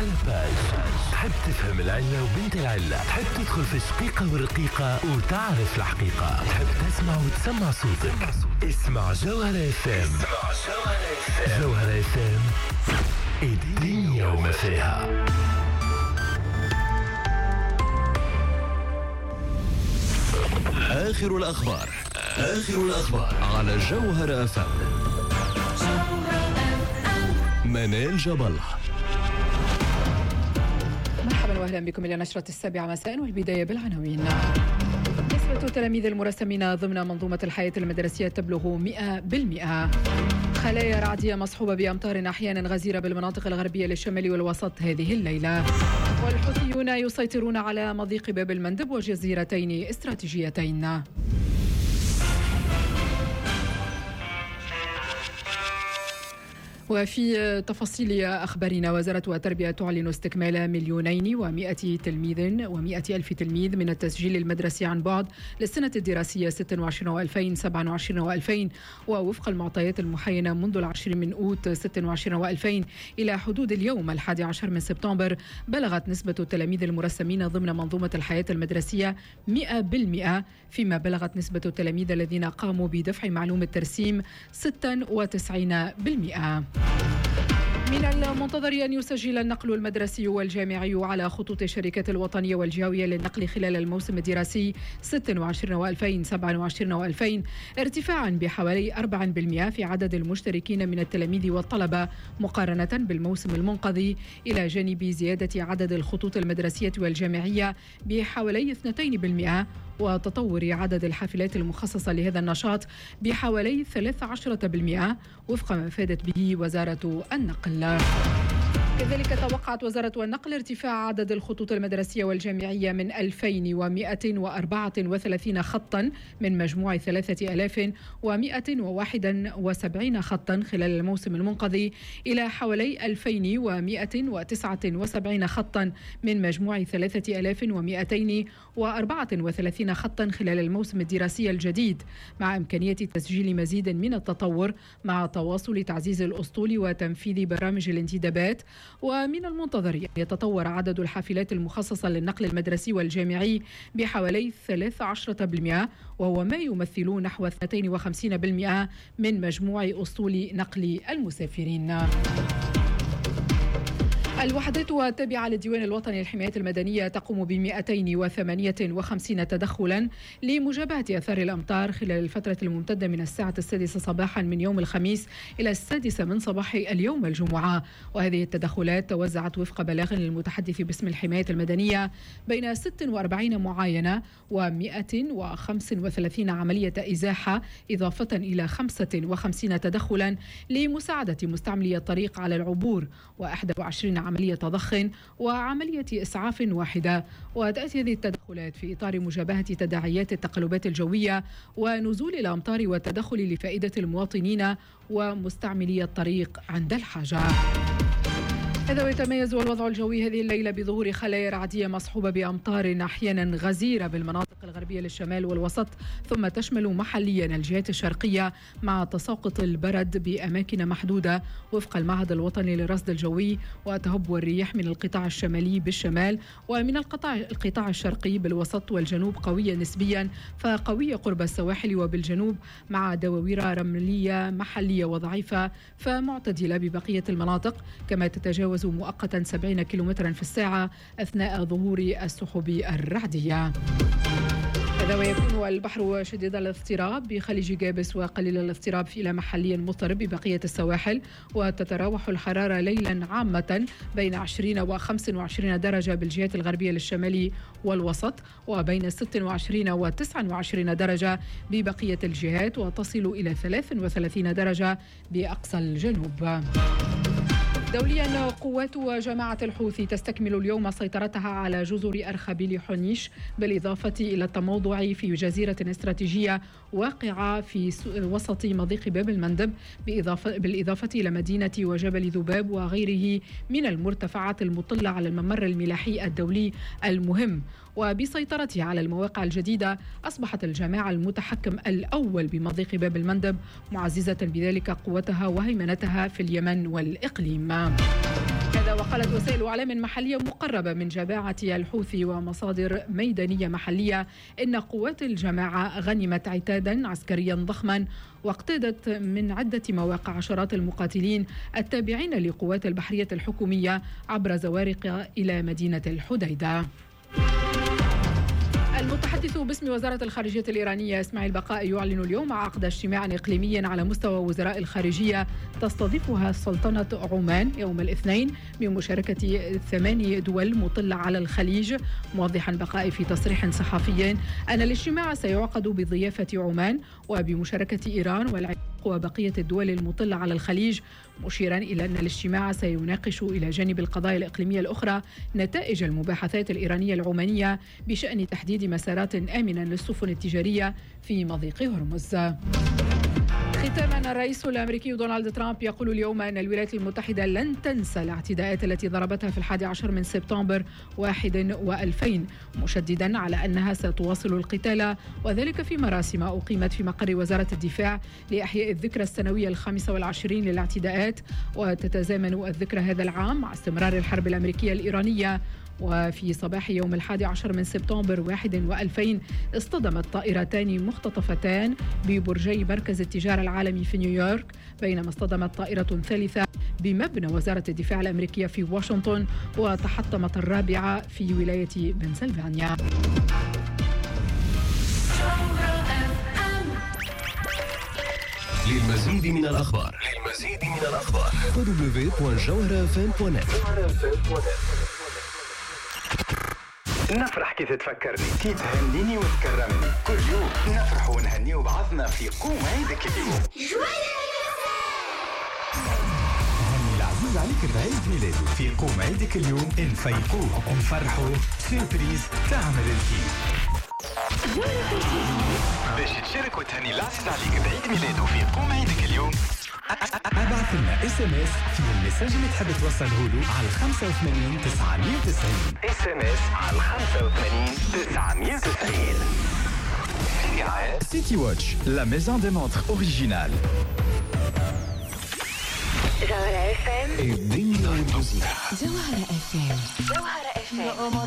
على باج. تحب تفهم العلة وبنت العلة، تحب تدخل في الشقيقة والرقيقة وتعرف الحقيقة، تحب تسمع وتسمع صوتك. اسمع جوهرة FM. جوهرة FM الدنيا وما فيها. آخر الأخبار على جوهرة FM. منال جبل. مرحبا واهلا بكم الى نشرة 7 مساء، والبداية بالعناوين. نسبة تلاميذ المرسمين ضمن منظومة الحياة المدرسية تبلغ 100%. خلايا رعدية مصحوبة بأمطار أحيانا غزيرة بالمناطق الغربية للشمال والوسط هذه الليلة. والحوثيون يسيطرون على مضيق باب المندب وجزيرتين استراتيجيتين. وفي تفاصيل أخبارنا، وزارة التربية تعلن استكمال 2,100,000 تلميذ و100,000 تلميذ من التسجيل المدرسي عن بعد للسنة الدراسية 26 و2027 و2000، ووفق المعطيات المحينة منذ 20 من أوت 26 و2000 إلى حدود اليوم 11 من سبتمبر، بلغت نسبة التلاميذ المرسمين ضمن منظومة الحياة المدرسية 100%، فيما بلغت نسبة التلاميذ الذين قاموا بدفع معلوم الترسيم 96%. من المنتظر أن يسجل النقل المدرسي والجامعي على خطوط الشركات الوطنية والجهوية للنقل خلال الموسم الدراسي 26 و2027 و2000 ارتفاعا بحوالي 4% في عدد المشتركين من التلاميذ والطلبة مقارنة بالموسم المنقضي، إلى جانب زيادة عدد الخطوط المدرسية والجامعية بحوالي 2%، وتطور عدد الحافلات المخصصة لهذا النشاط بحوالي 13% وفق ما أفادت به وزارة النقل. كذلك توقعت وزارة النقل ارتفاع عدد الخطوط المدرسية والجامعية من 2134 خطا من مجموع 3171 خطا خلال الموسم المنقضي إلى حوالي 2179 خطا من مجموع 3234 خطا خلال الموسم الدراسي الجديد، مع إمكانية تسجيل مزيد من التطور مع تواصل تعزيز الأسطول وتنفيذ برامج الانتدابات. ومن المنتظر أن يتطور عدد الحافلات المخصصة للنقل المدرسي والجامعي بحوالي 13%، وهو ما يمثل نحو 52% من مجموع أسطول نقل المسافرين. الوحدات التابعة للديوان الوطني للحماية المدنية تقوم ب258 تدخلا لمجابهة آثار الأمطار خلال الفترة الممتدة من الساعة 6 صباحا من يوم الخميس إلى 6 من صباح اليوم الجمعة، وهذه التدخلات توزعت وفق بلاغ للمتحدث باسم الحماية المدنية بين 46 معاينة و135 عملية إزاحة، إضافة إلى 55 تدخلا لمساعدة مستعملي الطريق على العبور، و21 عملية ضخ وعملية إسعاف واحدة. وتأتي هذه التدخلات في إطار مجابهة تداعيات التقلبات الجوية ونزول الأمطار والتدخل لفائدة المواطنين ومستعملي الطريق عند الحاجة. هذا ويتميز الوضع الجوي هذه الليلة بظهور خلايا رعدية مصحوبة بأمطار أحيانا غزيرة بالمناطق الغربية للشمال والوسط، ثم تشمل محليا الجهات الشرقية مع تساقط البرد بأماكن محدودة وفق المعهد الوطني للرصد الجوي، وتهب الرياح من القطاع الشمالي بالشمال ومن القطاع الشرقي بالوسط والجنوب قوية نسبيا، فقوية قرب السواحل وبالجنوب، مع دواوير رملية محلية وضعيفة فمعتدلة ببقية المناطق، كما تتجاوز مؤقتا 70 كيلومترا في الساعة أثناء ظهور السحب الرعدية. هذا ويكون البحر شديد الاضطراب بخليج جابس وقليل الاضطراب إلى محليا مضطرب ببقية السواحل، وتتراوح الحرارة ليلا عامة بين 20 و25 درجة بالجهات الغربية للشمال والوسط، وبين 26 و29 درجة ببقية الجهات، وتصل إلى 33 درجة بأقصى الجنوب. دوليا، قوات جماعة الحوثي تستكمل اليوم سيطرتها على جزر أرخبيل حنيش، بالإضافة إلى التموضع في جزيرة استراتيجية واقعة في وسط مضيق باب المندب، بالإضافة إلى مدينة وجبل ذباب وغيره من المرتفعات المطلة على الممر الملاحي الدولي المهم. وبسيطرتها على المواقع الجديدة أصبحت الجماعة المتحكم الأول بمضيق باب المندب، معززة بذلك قوتها وهيمنتها في اليمن والإقليم. هذا وقد قالت وسائل إعلام محلية مقربة من جماعة الحوثي ومصادر ميدانية محلية إن قوات الجماعة غنمت عتادا عسكريا ضخما واقتادت من عدة مواقع عشرات المقاتلين التابعين لقوات البحرية الحكومية عبر زوارق إلى مدينة الحديدة. المتحدث باسم وزارة الخارجية الإيرانية إسماعيل بقاء يعلن اليوم عقد اجتماع إقليمي على مستوى وزراء الخارجية تستضيفها سلطنة عمان يوم الاثنين بمشاركة 8 دول مطلة على الخليج، موضحا بقاء في تصريح صحفي أن الاجتماع سيعقد بضيافة عمان وبمشاركة إيران والعراق وبقية الدول المطلة على الخليج، مشيرا إلى أن الاجتماع سيناقش إلى جانب القضايا الإقليمية الأخرى نتائج المباحثات الإيرانية العمانية بشأن تحديد مسارات آمنة للسفن التجارية في مضيق هرمز. ختاما، الرئيس الأمريكي دونالد ترامب يقول اليوم أن الولايات المتحدة لن تنسى الاعتداءات التي ضربتها في 11 من سبتمبر 2001، مشددا على أنها ستواصل القتال، وذلك في مراسم أقيمت في مقر وزارة الدفاع لإحياء الذكرى السنوية 25 للاعتداءات، وتتزامن الذكرى هذا العام مع استمرار الحرب الأمريكية الإيرانية. وفي صباح يوم 11 من سبتمبر 2000 اصطدمت طائرتان مختطفتان ببرجي مركز التجارة العالمي في نيويورك، بينما اصطدمت طائرة ثالثة بمبنى وزارة الدفاع الأمريكية في واشنطن، وتحطمت الرابعة في ولاية بنسلفانيا. للمزيد من الأخبار www.jawharafm.net. نفرح كي تتفكرني، كي تهنيني وتكرمني، كل يوم نفرح ونهني بعضنا في قوم عيدك اليوم. هني العزيز عليك بعيد ميلاده في قوم عيدك اليوم، نفيقوه ونفرحوا، سيربريز تعمل الكيف. باش تشارك وتهني العزيز عليك بعيد ميلاده في قوم عيدك اليوم، ابعث لنا SMS فيه المساج اللي تحب توصله له على 85 990. SMS على 85 990. City Watch, la maison des montres originale. جوهرة FM. الدنيا والموسيقى. جوهرة FM.